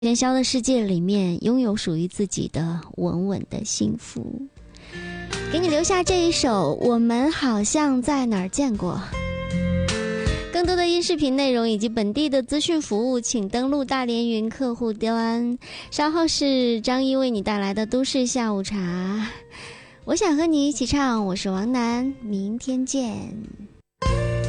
喧嚣的世界里面拥有属于自己的稳稳的幸福。给你留下这一首我们好像在哪儿见过。更多的音视频内容以及本地的资讯服务，请登录大连云客户端。稍后是张一为你带来的都市下午茶，我想和你一起唱，我是王楠，明天见。